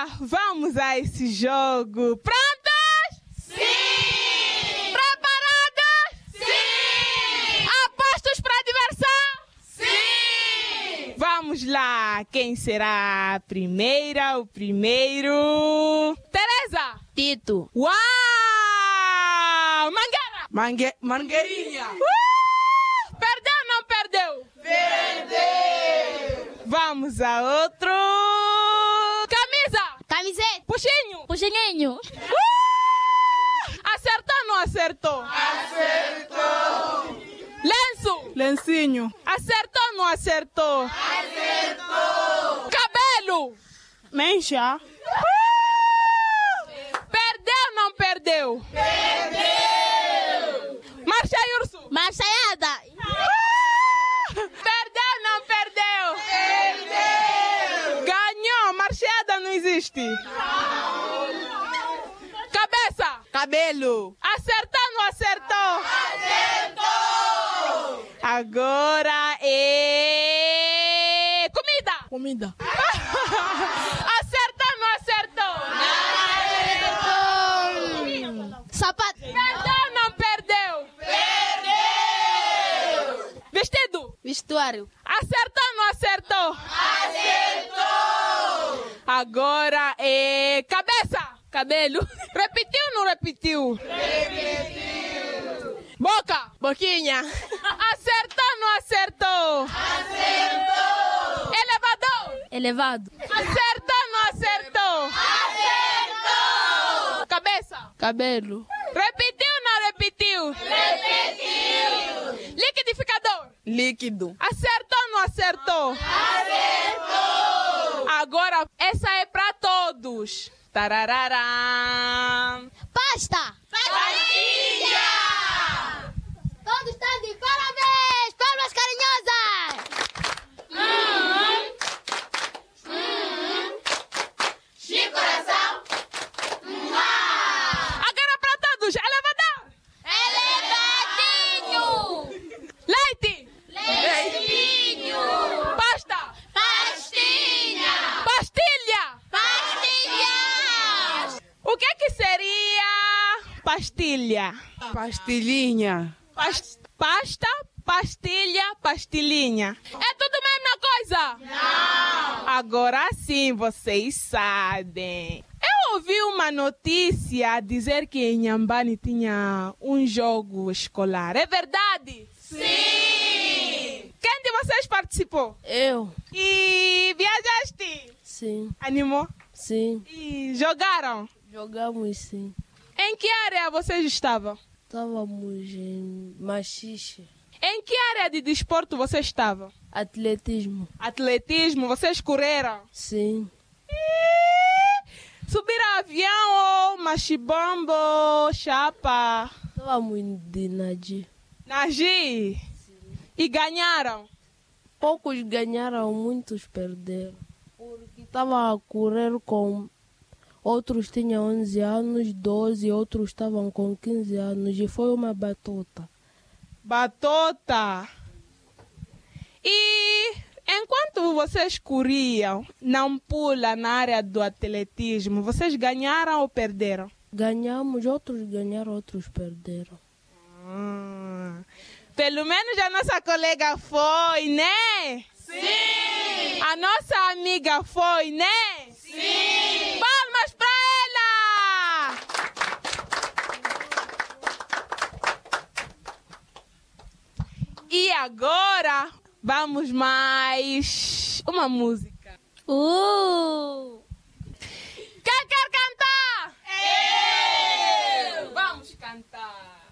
vamos a esse jogo. Prontas? Sim! Preparadas? Sim! Apostos para a diversão? Sim! Vamos lá, quem será a primeira, o primeiro? Tereza! Tito. Uau! Mangueira! Mangueirinha. Perdeu ou não perdeu? Perdeu! Vamos a outro. Camisa! Camiseta. Puxinho! Puxinho. Acertou ou não acertou? Acertou! Lenço! Lencinho. Acertou ou não acertou? Acertou! Cabelo! Mencha. Perdeu ou não perdeu? Perdeu! Marcha aí, urso! Machaiada. Perdeu ou não perdeu? Perdeu! Ganhou! Marcheada não existe! Cabeça! Cabelo. Acertou ou não acertou? Acertou! Agora é... Comida! Comida. Acertou ou não acertou? Acertou! Sapato. Perdeu ou não perdeu? Perdeu! Vestido! Vestuário. Acertou ou não acertou? Acertou! Agora é... Cabeça! Cabelo. Repetiu ou não repetiu? Repetiu! Boca! Boquinha. Acertou ou não acertou? Acertou! Elevador! Elevado. Acertou ou não acertou? Acertou! Cabeça! Cabelo. Repetiu ou não repetiu? Repetiu! Liquidificador! Líquido. Acertou ou não acertou? Acertou! Agora, essa é para todos. Tararará. Pasta. Pastilha! Todos estão de parabéns. Palmas carinhosas. De coração. Agora para todos. Elevador! Elevadinho. Leite! Leitinho! Pasta! Pastinha! Pastilha! Pastilha. O que seria pastilha? Pastilhinha. Pasta, pastilha, pastilhinha. É tudo a mesma coisa? Não! Agora sim vocês sabem. Eu ouvi uma notícia dizer que em Inhambane tinha um jogo escolar. É verdade? Sim! Quem de vocês participou? Eu. E viajaste? Sim. Animou? Sim. E jogaram? Jogamos sim. Em que área vocês estavam? Estávamos em machixe. Em que área de desporto vocês estavam? Atletismo. Atletismo, vocês correram? Sim. Subiram avião ou machibombo, chapa? Estávamos de Nadi. Nagi? E ganharam? Poucos ganharam, muitos perderam. Porque estavam a correr com... Outros tinham 11 anos, 12, outros estavam com 15 anos. E foi uma batota. Batota! E enquanto vocês corriam, não pula na área do atletismo, vocês ganharam ou perderam? Ganhamos, outros ganharam, outros perderam. Pelo menos a nossa colega foi, né? Sim! A nossa amiga foi, né? Sim! Palmas para ela! E agora vamos mais uma música. Uh! Quem quer